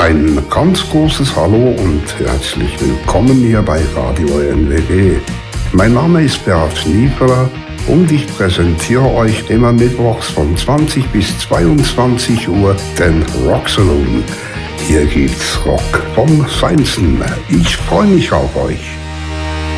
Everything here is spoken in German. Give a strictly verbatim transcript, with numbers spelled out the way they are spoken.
Ein ganz großes Hallo und herzlich willkommen hier bei Radio N W G. Mein Name ist Beat Nieferer und ich präsentiere euch immer mittwochs von zwanzig bis zweiundzwanzig Uhr den Rock Saloon. Hier gibt's Rock vom Feinsten. Ich freue mich auf euch.